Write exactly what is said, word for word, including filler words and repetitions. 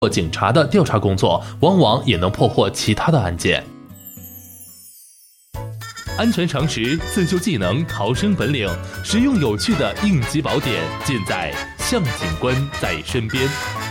警察的调查工作，往往也能破获其他的案件。安全常识、自救技能、逃生本领，实用有趣的应急宝典，尽在向警官在身边。